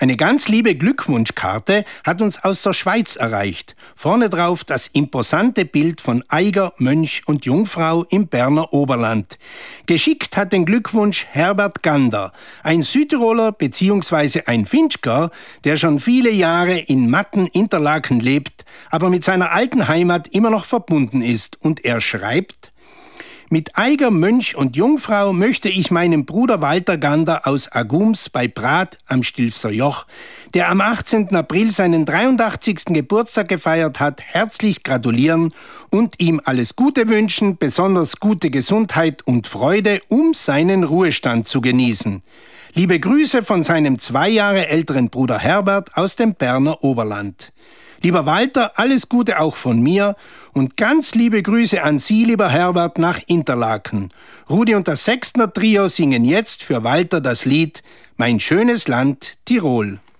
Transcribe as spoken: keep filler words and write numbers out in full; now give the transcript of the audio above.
Eine ganz liebe Glückwunschkarte hat uns aus der Schweiz erreicht. Vorne drauf das imposante Bild von Eiger, Mönch und Jungfrau im Berner Oberland. Geschickt hat den Glückwunsch Herbert Gander, ein Südtiroler bzw. ein Finchker, der schon viele Jahre in Matten, Interlaken lebt, aber mit seiner alten Heimat immer noch verbunden ist. Und er schreibt: Mit Eiger, Mönch und Jungfrau möchte ich meinem Bruder Walter Gander aus Agums bei Prat am Stilfser Joch, der am achtzehnten April seinen dreiundachtzigsten Geburtstag gefeiert hat, herzlich gratulieren und ihm alles Gute wünschen, besonders gute Gesundheit und Freude, um seinen Ruhestand zu genießen. Liebe Grüße von seinem zwei Jahre älteren Bruder Herbert aus dem Berner Oberland. Lieber Walter, alles Gute auch von mir und ganz liebe Grüße an Sie, lieber Herbert, nach Interlaken. Rudi und das Sechstner Trio singen jetzt für Walter das Lied »Mein schönes Land Tirol«.